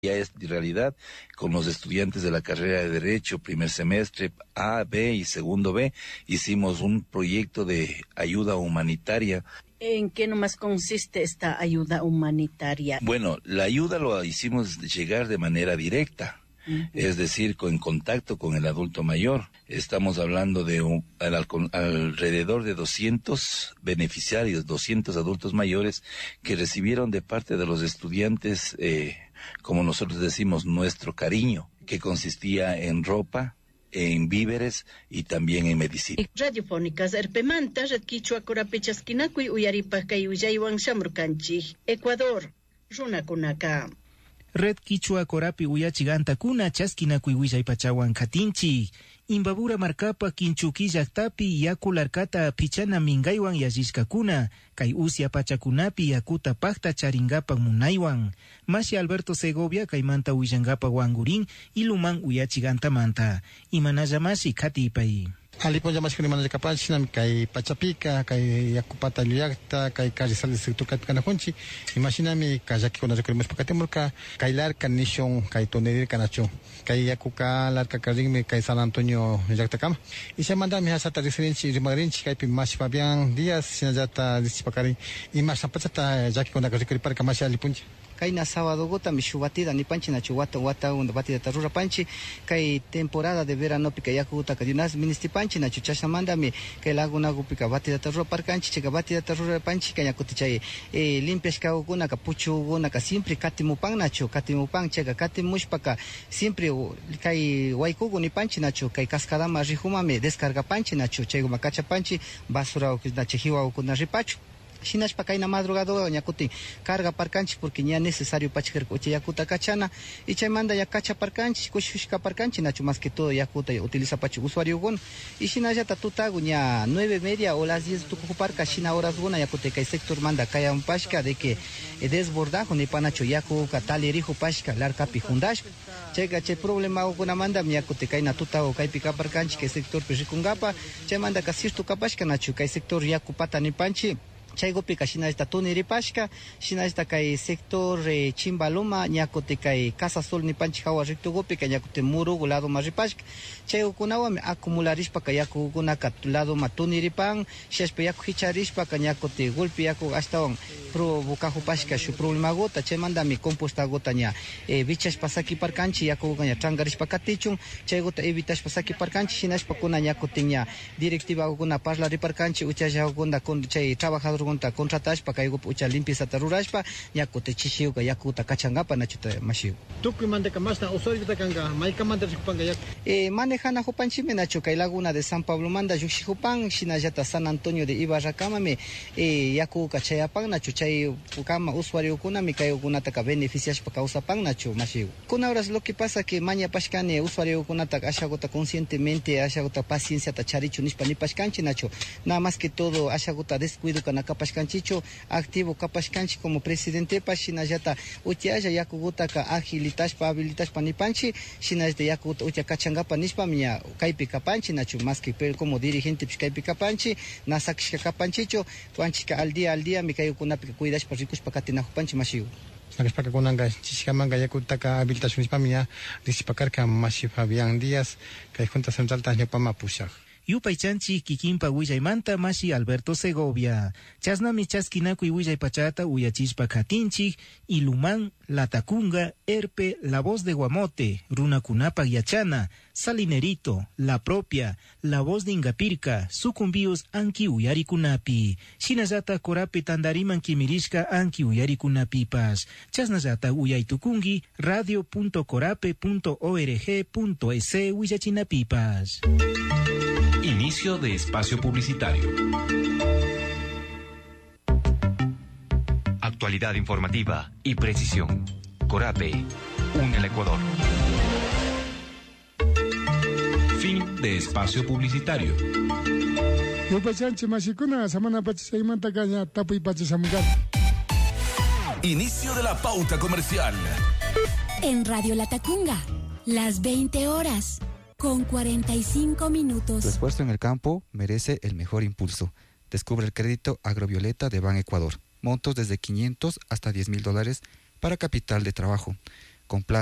Ya es realidad con los estudiantes de la carrera de Derecho, primer semestre A, B y segundo B, hicimos un proyecto de ayuda humanitaria. ¿En qué nomás consiste esta ayuda humanitaria? Bueno, la ayuda lo hicimos llegar de manera directa. Es decir, en contacto con el adulto mayor. Estamos hablando de alrededor de 200 beneficiarios, 200 adultos mayores que recibieron de parte de los estudiantes, como nosotros decimos, nuestro cariño, que consistía en ropa, en víveres y también en medicina. Radiofónicas Erpemanta, Redquichua Corapechasquinacuy, Uyaripacay, Uyaywan Shamrucanchi, Ecuador, Runacunaca. Red Quichua Corapi Uyachiganta Kuna Chaskinakuy Willay Katinchi Imbabura Marcapa Kinchuki Yaktapi Yakularkata Pichana Mingaywan Yajishkakuna Kay Usia Pachakunapi Yakuta Pacta Charingapa Munaywan Mashi Alberto Segovia Kaymanta Uyangapa Wangurin Iluman Uyachiganta Manta Imanayamashi Katipai Alipon llamas que manera capaz sinam kai Pachapica kai Yakupata Luyakta kai Carisal sector Catcanaponchi imaginami kayaki con las cremas pacatemurca kai larca nishon kai tonerir canacho kai Yakuka larca caring kai San Antonio Yaktacama y se manda mi hasata referencia rimarinchi kai Pimash Fabián Díaz sinajata disipacari y más zapata yaki con la caricari para Camacha Lipunchi. Kaina sábado gota mi chubatida ni panchi na chuwata wata unda batida tarura panchi kai temporada de verano pika yakuta kadinas ministi panchi na chuchasha manda mi kai laguna gupika batida tarura parkanchi chega batida tarura panchi kaya kutichai limpias ka uguna ka puchu uguna ka siempre katimupang nacho katimupang chega katimushpaka siempre kai waikugu ni panchi nacho kai cascadama rihuma me descarga panchi nacho chego makacha panchi basura ukina chehiwa ukuna ripachu Shinas pa kaina madrugado ñakuti carga parcanchi porque ya necesario pachiker coche yakuta cachana y chaymanda ya cacha parcanchi kushishka parcanchi nacho más que todo yakuta utiliza pachi usuario gon y shina ya tatuta guña 9:30 o las 10 tu parca shina horas gona yakute kai sector manda kaya un pashka de que desbordajo ni panacho yaku katali rijo pashka larca pijundash chega che problema o gona manda yakute kaina tuta o kai pika parcanchi que sector pejikungapa chaymanda kasirtu kapashka nacho kai sector yaku pata ni panchi Chaygopika shina esta tuniripashka, shina esta kai sector Chimbaloma, ñakote kai Casa Sol ni panchi hawa rectogopika, ñakote muro lado maripashka. Chaygukunawa me acumularishpa yaku gunaka lado matuniripan, shashpe yaku hicharishpa ñakote golpe yaku astawan provocajo pashka shu problema gota, chaymanda mi composta gota ña bichashpa saki parkanchi yaku ña trangarishpa katichun, chaygota evitashpa saki parkanchi shinashpa kuna ñakote ña directiva guna parla riparkanchi uchaya guna con chay trabajador gonta contratashpa kaygo ucha limpieza tarurashpa yakuta chishiuka yakuta kachangapa nachuta mashiu Tukuy manda kamasta usuario kanga maika manda rikupanga yak manejana jupanchi me nacho kay laguna de San Pablo manda yukshijupan shinallata San Antonio de Ibarracama me yaku kachayapan nacho chay kama usuario kuna mi kayo kunata ka beneficiashpa kausapan nacho mashiu kuna horas lo que pasa que maña pashkane usuario kunata ashagota conscientemente ashagota paciencia ta charichu nishpa ni pashkanchi nacho nada más que todo ashagota descuido kana kapashkanchicho activo kapashkanchi como presidente pa shinallata utiaya yakuguta ka agilitashpa habilitashpa nipanchi shinallata yakuguta utia kachangapa nishpa miya kaypi kapanchi nachu más que como dirigente pish kaypi kapanchi nasakishka kapanchicho panchika al día mi kayukunapi cuidashpa rikushpa katinajupanchi mashiu Nakishpaka kunanga chishikamanga yakuta ka habilitación nishpa miya disipakarka Mashi Fabián Díaz kay Junta Central Tañopama Pushak Yupaychanchi Kikimpa Willaymanta Mashi Alberto Segovia. Chasnami Chaskinakuy Willaypachata Uyachishpa Katinchi, Iluman, Latacunga, Erpe, La Voz de Guamote, Runakunapa Yachana, Salinerito, La Propia, La Voz de Ingapirka, Sucumbios Anki Uyarikunapi, Shinazata Korape Tandariman Kimirishka Anki Uyarikunapipas, Chasnazata Uyaytukungi, radio.corape.org.es Uyachinapipas. Inicio de espacio publicitario. Actualidad informativa y precisión. Corape, une el Ecuador. Fin de espacio publicitario. Inicio de la pauta comercial. En Radio Latacunga, las 20 horas. Con 45 minutos. Tu esfuerzo en el campo merece el mejor impulso. Descubre el crédito Agrovioleta de Ban Ecuador. Montos desde $500 hasta $10,000 para capital de trabajo. con plazo